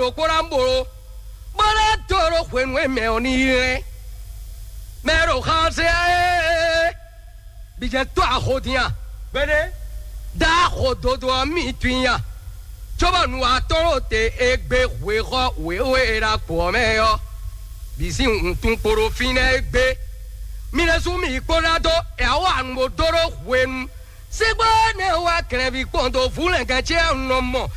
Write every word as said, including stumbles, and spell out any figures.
toro koramboro bara toro kwenwe meonire mero khase bija to ahodia bene da khododo mi twinya choba nu atoro te egbe weho wewe ra pomeo bisi untun poro fine egbe mine sumi korado e awa ngo doro wenu segba ne wa krevi kondo fulen ka che no mo